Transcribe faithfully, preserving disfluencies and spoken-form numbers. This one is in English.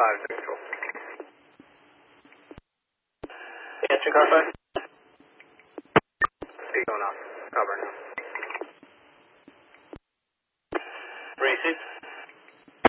five neutral. Answer Carfire. Speed going off. Cover now. Racing.